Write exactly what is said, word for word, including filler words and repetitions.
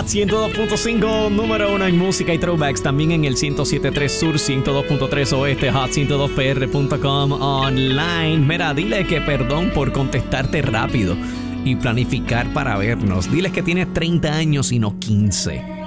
Hot ciento dos punto cinco, número uno en música y throwbacks. También en el ciento siete punto tres Sur, ciento dos punto tres Oeste, hot ciento dos p r punto com online. Mira, dile que perdón por contestarte rápido y planificar para vernos. Diles que tienes treinta años y no quince.